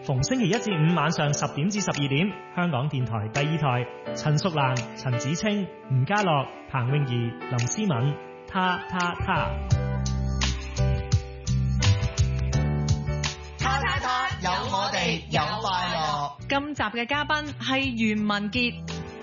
逢星期一至五晚上10點至12點，香港電台第二台，陳淑蘭、陳子清、吳家樂、彭詠儀、林思敏，他。 有我哋，有快樂。 今集嘅嘉賓係袁文傑。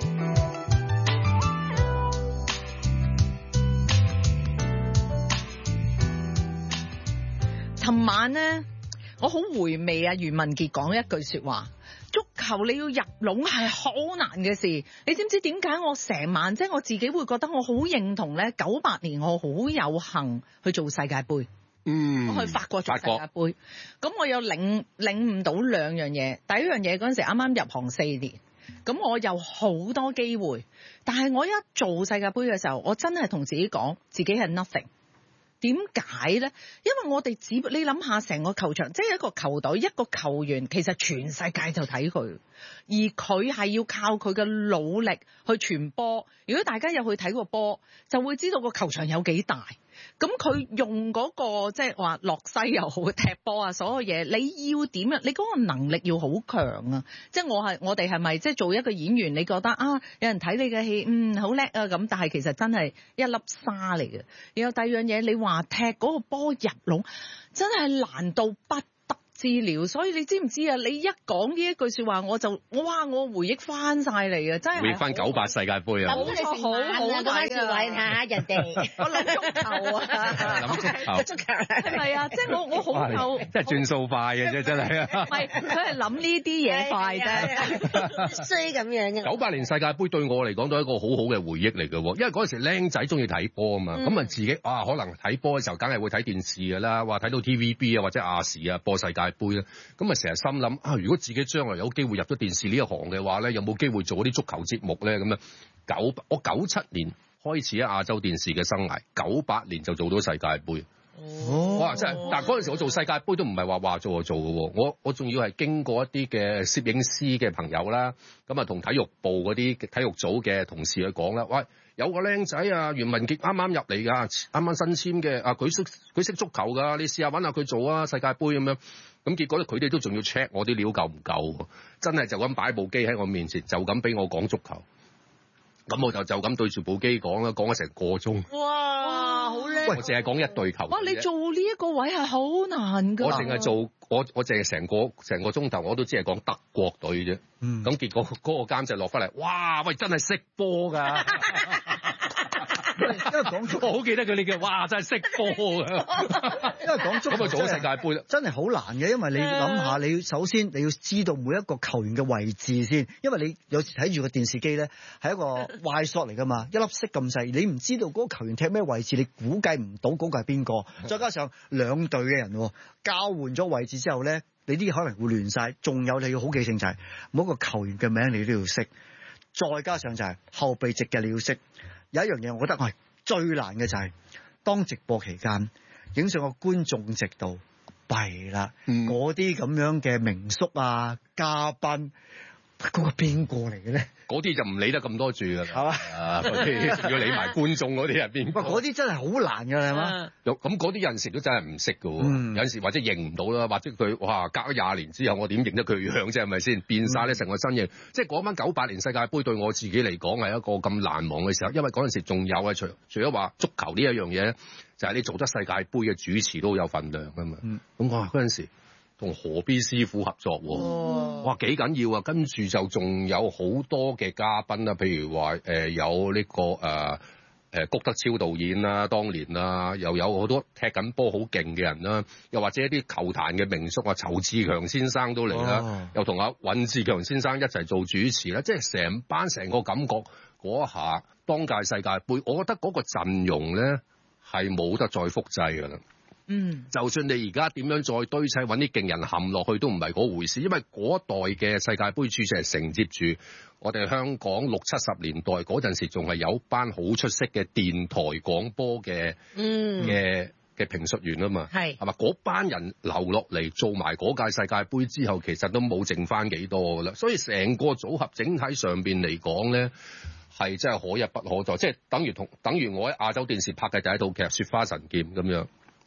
尋晚呢，我好回味啊袁文傑講一句說話：足球你要入籠係好難嘅事。你知唔知點解我成晚即係我自己會覺得我好認同咧？98年我好有幸去做世界盃。我去法國做世界盃，咁我有領悟到兩樣嘢。第一樣嘢嗰陣時啱啱入行4年，咁我有好多機會，但係我一做世界盃嘅時候，我真係同自己講，自己係 nothing。點解呢？因為我哋你諗下成個球場，即係一個球隊一個球員，其實全世界就睇佢，而佢係要靠佢嘅努力去傳波。如果大家有去睇過波，就會知道個球場有幾大。咁佢用嗰個即係話落西又好踢波啊，所有嘢你要點啊？你嗰個能力要好強啊！即係我哋係咪即係做一個演員？你覺得啊，有人睇你嘅戲，好叻啊咁，但係其實真係一粒沙嚟嘅。然後第二樣嘢，你話踢嗰個波入籠，真係難到不得之了。所以你知唔知啊？你一講呢一句說話，我回憶翻晒嚟啊！真係回憶翻98世界盃啊！ 冇錯，好嗰班少位睇下人哋， 我諗足球啊， 諗足球係咪啊？即係我好有， 即係轉數快嘅啫，真係啊！ 唔係佢係諗呢啲嘢快啫， 衰咁樣嘅。 98年世界盃對我嚟講都係一個好好嘅回憶嚟嘅喎，因為嗰陣時僆仔中意睇波啊嘛，咁啊自己可能睇波嘅時候，梗係會睇電視㗎啦，話睇到 TVB 啊或者亞視啊播世界盃啦，咁啊成日心諗如果自己將來有機會入咗電視呢一行嘅話咧，有冇機會做啲足球節目咧？咁啊我97年開始喺亞洲電視嘅生涯，98年就做到世界盃。哇！真係，但係嗰陣時我做世界盃都唔係話做就做嘅喎，我仲要係經過一啲嘅攝影師嘅朋友啦，咁啊同體育部嗰啲體育組嘅同事去講啦，喂，有個僆仔啊，袁文傑啱啱入嚟㗎，啱啱新簽嘅，佢識足球㗎，你試下揾下佢做啊世界盃咁樣，咁結果咧佢哋都仲要 check 我啲料夠唔夠，真係就咁擺部機喺我面前，就咁俾我講足球。咁我就咁對住部機講啦，講咗成個鐘。 哇，好叻！ 我淨係講一隊球。 哇，你做呢一個位係好難㗎。 我淨係做我淨係成個鐘頭，我都只係講德國隊啫。咁結果嗰個監製落翻嚟，哇！喂，真係識波㗎。 因為講足， 我好記得佢哋嘅，哇！真係識波㗎。 因為講足， 咁啊做咗世界盃啦， 真係好難嘅。因為你諗下，你首先你要知道每一個球員嘅位置先，因為你有時睇住個電視機咧，係一個壞索嚟㗎嘛，一粒色咁細，你唔知道嗰個球員踢咩位置，你估計唔到嗰個係邊個。再加上兩隊嘅人交換咗位置之後咧，你啲可能會亂晒。仲有你要好記性就係每一個球員嘅名你都要識，再加上就係後備席嘅你要識。有一樣嘢，我覺得係最難嘅就係當直播期間影上個觀眾席度，弊啦！嗰啲咁樣嘅名宿啊、嘉賓，嗰個邊個嚟嘅咧？ 嗰啲就唔理得咁多住㗎啦， 係嘛？ 嗰啲要理埋觀眾嗰啲係邊個？ 嗰啲真係好難㗎，係嘛？ 咁嗰啲有陣時都真係唔識㗎喎，有陣時或者認唔到啦，或者佢隔咗20年之後，我點認得佢樣啫？係咪先變晒咧成個身形？即係嗰班98年世界盃對我自己嚟講係一個咁難忘嘅時候，因為嗰陣時仲有啊，除咗話足球呢一樣嘢，就係你做得世界盃嘅主持都有份量㗎嘛。咁我話嗰陣時同何必師傅合作喎，哇幾緊要啊！跟住就仲有好多嘅嘉賓啦，譬如話有呢個谷德超導演啦，當年啦，又有好多踢緊波好勁嘅人啦，又或者一啲球壇嘅名宿啊，仇志強先生都嚟啦，又同阿尹志強先生一齊做主持啦，即係成個感覺嗰一下當屆世界盃，我覺得嗰個陣容咧係冇得再複製㗎啦。就算你而家點樣再堆砌揾啲勁人冚落去都唔係嗰回事，因為嗰一代嘅世界盃主持係承接住我哋香港60、70年代嗰陣時，仲係有班好出色嘅電台廣播嘅評述員啊嘛，係嘛？嗰班人留落嚟做埋嗰屆世界盃之後，其實都冇剩翻幾多噶啦，所以成個組合整體上邊嚟講咧，係真係可一不可再，即係等於我喺亞洲電視拍嘅第一套劇《雪花神劍》咁樣。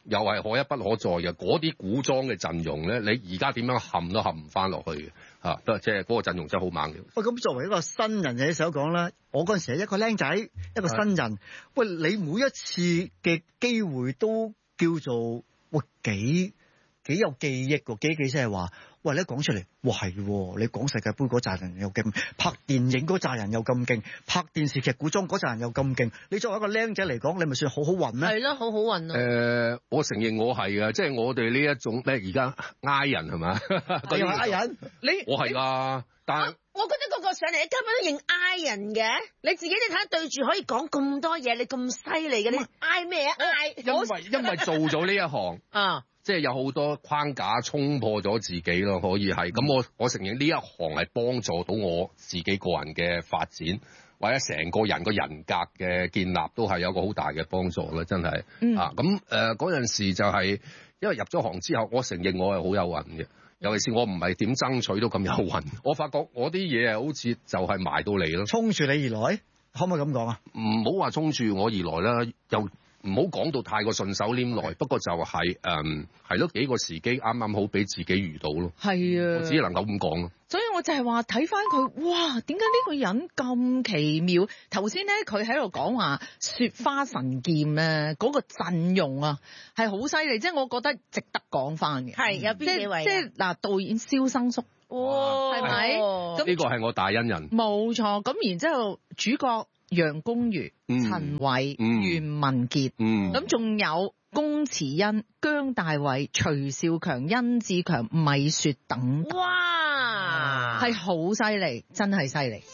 又係可一不可再嘅。嗰啲古裝嘅陣容咧，你而家點樣冚都冚唔翻落去嘅嚇，即係嗰個陣容真係好猛嘅。 喂，咁作為一個新人嘅手講啦，我嗰陣時係一個僆仔，一個新人。喂，你每一次嘅機會都叫做喂幾有記憶喎，幾即係話，喂你一講出嚟，哇係喎，你講世界盃嗰扎人又勁，拍電影嗰扎人又咁勁，拍電視劇古裝嗰扎人又咁勁，你作為一個僆仔嚟講，你咪算好運咩？ 係咯，好運啊！ 我承認我係嘅，即係我哋呢一種咩而家嗌人係嘛？ 佢又嗌人， 我係㗎，但係我覺得個個上嚟根本都認嗌人嘅，你自己你睇下對住可以講咁多嘢，你咁犀利嘅，你嗌咩啊？嗌因為做咗呢一行啊。 即係有好多框架衝破咗自己咯，可以係咁。我承認呢一行係幫助到我自己個人嘅發展，或者成個人個人格嘅建立都係有個好大嘅幫助啦，真係。咁嗰陣時就係因為入咗行之後，我承認我係好有運嘅，尤其是我唔係點爭取都咁有運。我發覺我啲嘢係好似就係埋到嚟咯， 衝住你而來，可唔可以咁講啊？ 唔好話衝住我而來啦，又唔好講到太過順手拈來，不過就係係咯，幾個時機啱啱好俾自己遇到咯。係啊，我只能夠咁講咯。 所以我就係話睇翻佢，哇！點解呢個人咁奇妙？頭先咧佢喺度講話雪花神劍咧，嗰個陣容啊係好犀利，即係我覺得值得講翻嘅。 係有邊幾位？ 即係嗱，導演蕭生叔，係咪？咁呢個係我大恩人。 冇錯，咁然之後主角楊恭如、陳偉、袁文傑，咁仲有龔慈恩、姜大衛、徐少強、殷志強、米雪等，哇，係好犀利，真係犀利。